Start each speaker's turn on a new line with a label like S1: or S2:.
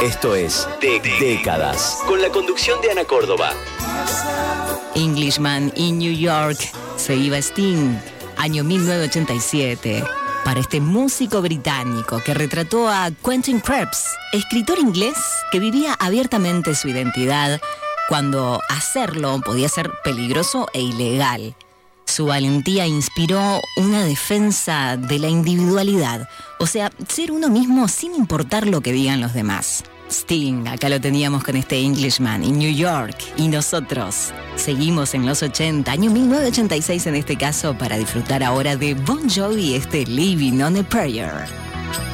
S1: Esto es Décadas, con la conducción de Ana Córdoba.
S2: Englishman in New York, se iba Sting, año 1987, para este músico británico que retrató a Quentin Krebs, escritor inglés que vivía abiertamente su identidad cuando hacerlo podía ser peligroso e ilegal. Su valentía inspiró una defensa de la individualidad, o sea, ser uno mismo sin importar lo que digan los demás. Sting, acá lo teníamos con este Englishman in New York, y nosotros seguimos en los 80, año 1986 en este caso, para disfrutar ahora de Bon Jovi, este Living on a Prayer.